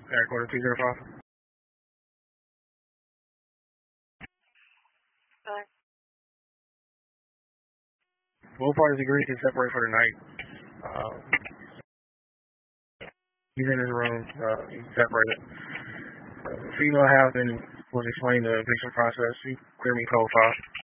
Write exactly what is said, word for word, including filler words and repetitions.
Air quarter two zero five. Both parties agreed to separate for the night. Uh, he's in his room. Uh, he's separated. Uh, so you know what happened was explain the eviction process. He cleared me profile.